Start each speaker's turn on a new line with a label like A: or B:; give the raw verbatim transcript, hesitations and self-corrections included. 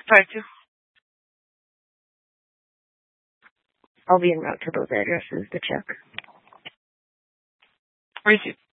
A: Try to.
B: I'll be en route to those addresses to check.
A: Receive.